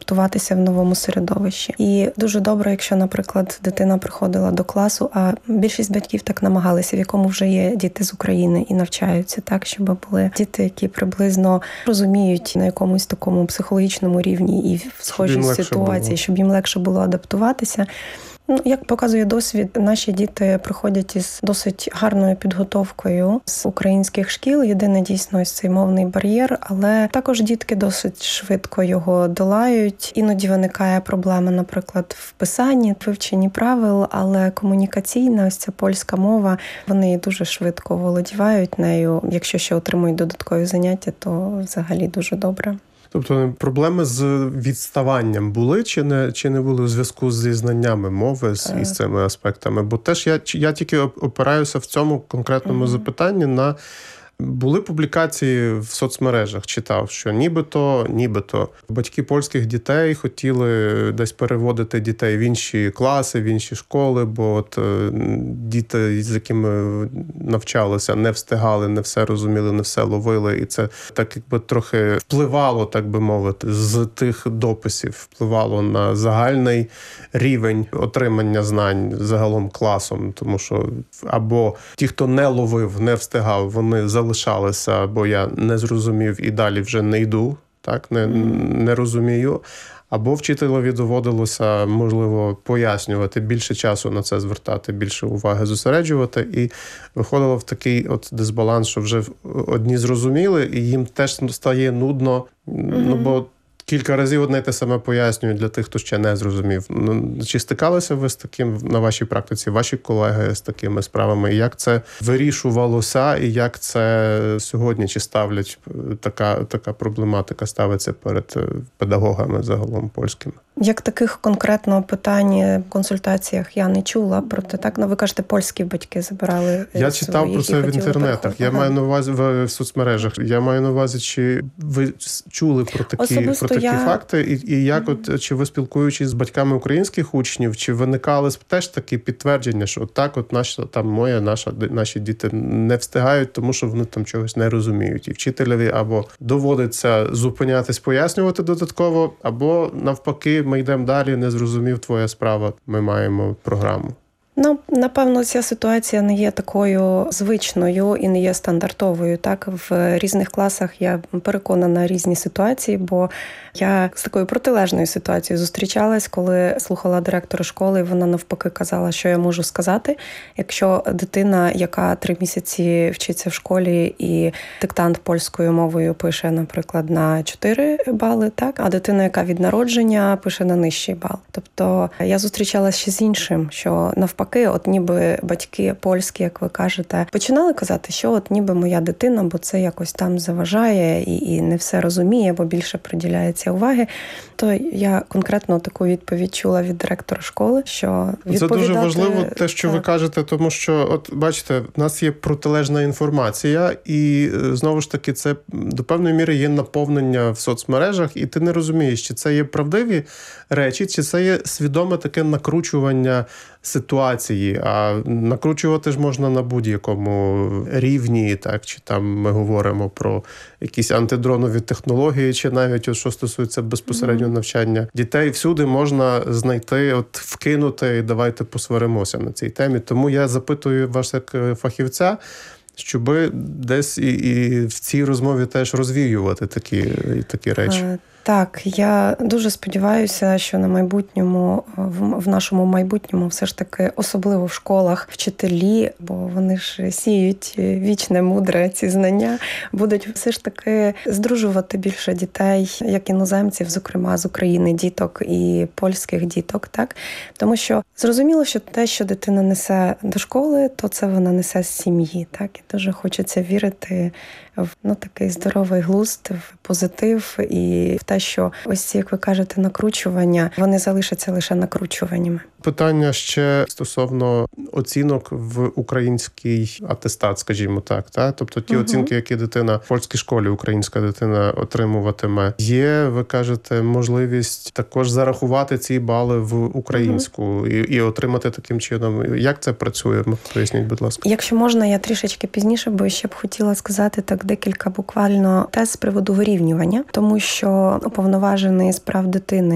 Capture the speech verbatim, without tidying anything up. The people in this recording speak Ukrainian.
адаптуватися в новому середовищі. І дуже добре, якщо, наприклад, дитина приходила до класу, а більшість батьків так намагалися, в якому вже є діти з України і навчаються, так, щоб були діти, які приблизно розуміють на якомусь такому психологічному рівні і в схожій ситуації, було. щоб їм легше було адаптуватися. Ну, як показує досвід, наші діти приходять із досить гарною підготовкою з українських шкіл. Єдине, дійсно, ось цей мовний бар'єр, але також дітки досить швидко його долають. Іноді виникає проблема, наприклад, в писанні, вивченні правил, але комунікаційна, ось ця польська мова, вони її дуже швидко володівають нею. Якщо ще отримують додаткові заняття, то взагалі дуже добре. Тобто проблеми з відставанням були чи не, чи не були у зв'язку зі знаннями мови, з, із цими аспектами? Бо теж я, я тільки опираюся в цьому конкретному mm-hmm. запитанні на... Були публікації в соцмережах, читав, що нібито, нібито батьки польських дітей хотіли десь переводити дітей в інші класи, в інші школи, бо от діти, з якими навчалися, не встигали, не все розуміли, не все ловили. І це так якби трохи впливало, так би мовити, з тих дописів, впливало на загальний рівень отримання знань загалом класом. Тому що або ті, хто не ловив, не встигав, вони залишилися залишалися, бо я не зрозумів і далі вже не йду, так, не, не розумію. Або вчителеві доводилося, можливо, пояснювати, більше часу на це звертати, більше уваги зосереджувати. І виходило в такий от дисбаланс, що вже одні зрозуміли, і їм теж стає нудно, mm-hmm. ну, бо кілька разів одне й те саме пояснюю для тих, хто ще не зрозумів. Чи стикалися ви з таким на вашій практиці, ваші колеги з такими справами? І як це вирішувалося, і як це сьогодні, чи ставлять така, така проблематика ставиться перед педагогами загалом польськими? Як таких конкретно питань в консультаціях я не чула, проте так, ну ви кажете, польські батьки забирали. Я читав про це в інтернетах, я ага. маю на увазі в, в соцмережах. Я маю на увазі, чи ви чули про такі, про такі я... факти, і, і як mm-hmm. от, чи ви спілкуючись з батьками українських учнів, чи виникали теж такі підтвердження, що так от наша, там моя, наша, наші діти не встигають, тому що вони там чогось не розуміють. І вчителеві або доводиться зупинятись, пояснювати додатково, або навпаки, ми йдемо далі, не зрозумів, твоя справа, ми маємо програму. Ну, напевно, ця ситуація не є такою звичною і не є стандартовою. Так, в різних класах я переконана різні ситуації, бо я з такою протилежною ситуацією зустрічалась, коли слухала директора школи, і вона навпаки казала, що я можу сказати, якщо дитина, яка три місяці вчиться в школі і диктант польською мовою пише, наприклад, на чотири бали, так, а дитина, яка від народження, пише на нижчий бал. Тобто я зустрічалася ще з іншим, що навпаки, от ніби батьки польські, як ви кажете, починали казати, що от ніби моя дитина, бо це якось там заважає і, і не все розуміє, бо більше приділяється уваги. То я конкретно таку відповідь чула від директора школи, що відповідати... Це дуже важливо те, що так. ви кажете, тому що, от бачите, в нас є протилежна інформація, і знову ж таки це до певної міри є наповнення в соцмережах, і ти не розумієш, чи це є правдиві речі, чи це є свідоме таке накручування ситуації, а накручувати ж можна на будь-якому рівні, так, чи там ми говоримо про якісь антидронові технології, чи навіть, що стосується безпосередньо навчання дітей, всюди можна знайти, от вкинути, і давайте посваримося на цій темі. Тому я запитую вас як фахівця, щоби десь і, і в цій розмові теж розвіювати такі, такі речі. Так, я дуже сподіваюся, що на майбутньому, в нашому майбутньому все ж таки, особливо в школах, вчителі, бо вони ж сіють вічне, мудре ці знання, будуть все ж таки здружувати більше дітей, як іноземців, зокрема з України, діток і польських діток, так? Тому що зрозуміло, що те, що дитина несе до школи, то це вона несе з сім'ї, так? І дуже хочеться вірити в, ну, такий здоровий глузд, в позитив і в те, що ось ці, як ви кажете, накручування, вони залишаться лише накручуваннями. Питання ще стосовно оцінок в український атестат, скажімо так, та? Тобто ті угу. оцінки, які дитина в польській школі, українська дитина отримуватиме. Є, ви кажете, можливість також зарахувати ці бали в українську угу. і, і отримати таким чином. Як це працює? Поясніть, будь ласка. Якщо можна, я трішечки пізніше, бо ще б хотіла сказати так декілька буквально тез з приводу вирівнювання, тому що уповноважений з прав дитини